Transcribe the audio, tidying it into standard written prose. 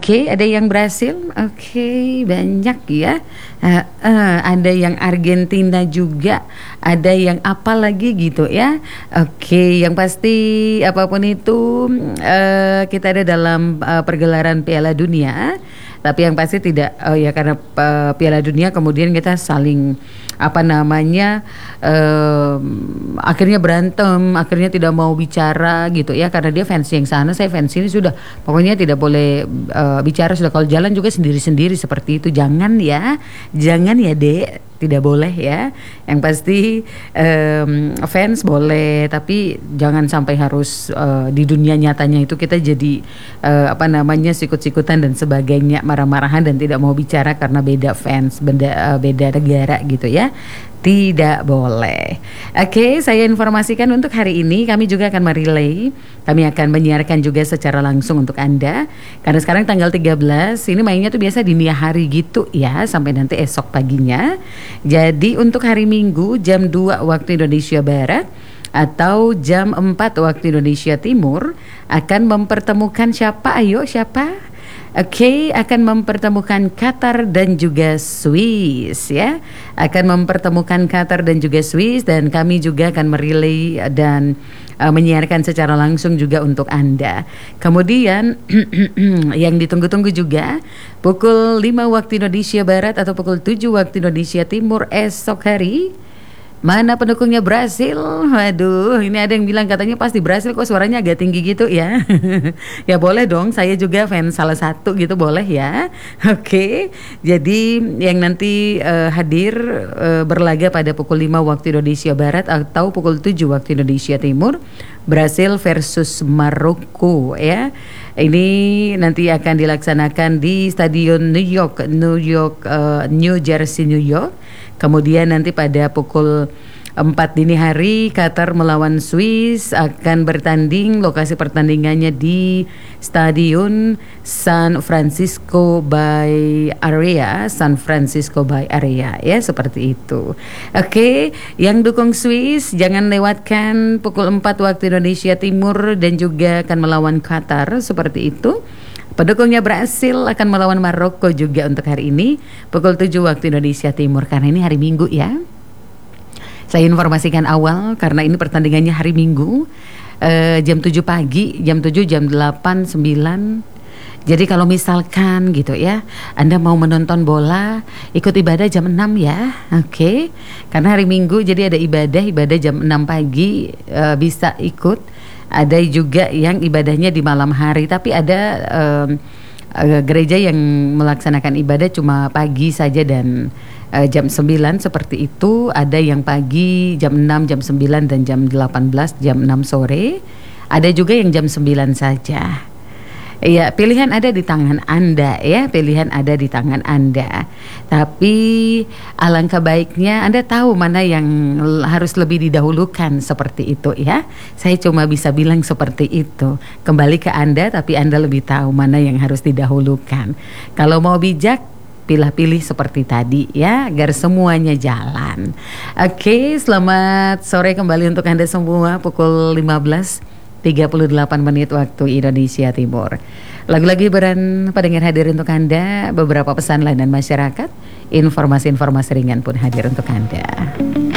Oke, ada yang Brasil. Oke, banyak ya. Ada yang Argentina juga. Ada yang apa lagi gitu ya. Oke, yang pasti apapun itu kita ada dalam pergelaran Piala Dunia. Tapi yang pasti tidak ya karena Piala Dunia kemudian kita saling akhirnya berantem, akhirnya tidak mau bicara gitu ya karena dia fans yang sana, saya fans ini sudah pokoknya tidak boleh bicara sudah, kalau jalan juga sendiri-sendiri seperti itu. Jangan ya Dek, tidak boleh ya. Yang pasti fans boleh, tapi jangan sampai harus di dunia nyatanya itu kita jadi sikut-sikutan dan sebagainya, marah-marahan dan tidak mau bicara karena beda fans, beda negara gitu ya. Tidak boleh. Oke, saya informasikan untuk hari ini kami juga akan merelay. Kami akan menyiarkan juga secara langsung untuk Anda. Karena sekarang tanggal 13, ini mainnya tuh biasa dini hari gitu ya, sampai nanti esok paginya. Jadi untuk hari Minggu jam 2 waktu Indonesia Barat atau jam 4 waktu Indonesia Timur akan mempertemukan siapa? Ayo, siapa? Oke, akan mempertemukan Qatar dan juga Swiss ya. Akan mempertemukan Qatar dan juga Swiss, dan kami juga akan merelay dan menyiarkan secara langsung juga untuk Anda. Kemudian yang ditunggu-tunggu juga pukul 5 waktu Indonesia Barat atau pukul 7 waktu Indonesia Timur esok hari. Mana pendukungnya Brasil? Waduh, ini ada yang bilang katanya pasti Brasil, kok suaranya agak tinggi gitu ya. Ya boleh dong, saya juga fans salah satu gitu, boleh ya. Oke, jadi yang nanti hadir berlaga pada pukul 5 waktu Indonesia Barat atau pukul 7 waktu Indonesia Timur, Brasil versus Maroko ya. Ini nanti akan dilaksanakan di Stadion New Jersey, New York. Kemudian nanti pada pukul 4 dini hari Qatar melawan Swiss akan bertanding. Lokasi pertandingannya di Stadion San Francisco Bay Area ya, seperti itu. Oke, yang dukung Swiss jangan lewatkan pukul 4 waktu Indonesia Timur dan juga akan melawan Qatar, seperti itu. Pendukungnya Brasil akan melawan Maroko juga untuk hari ini pukul 7 waktu Indonesia Timur, karena ini hari Minggu ya. Saya informasikan awal karena ini pertandingannya hari Minggu, jam 7 pagi, jam 7, jam 8, 9. Jadi kalau misalkan gitu ya, Anda mau menonton bola, ikut ibadah jam 6 ya. Oke. Karena hari Minggu jadi ada ibadah jam 6 pagi, bisa ikut. Ada juga yang ibadahnya di malam hari, tapi ada gereja yang melaksanakan ibadah cuma pagi saja dan jam 9 seperti itu. Ada yang pagi jam 6, jam 9 dan jam 18, jam 6 sore. Ada juga yang jam 9 saja. Ya, pilihan ada di tangan Anda ya, pilihan ada di tangan Anda. Tapi alangkah baiknya Anda tahu mana yang harus lebih didahulukan, seperti itu ya. Saya cuma bisa bilang seperti itu. Kembali ke Anda, tapi Anda lebih tahu mana yang harus didahulukan. Kalau mau bijak, pilih-pilih seperti tadi ya, agar semuanya jalan. Oke, selamat sore kembali untuk Anda semua. Pukul 15:38 waktu Indonesia Timur. Lagu-lagu hiburan pendengar hadir untuk Anda, beberapa pesan layanan masyarakat, informasi-informasi ringan pun hadir untuk Anda.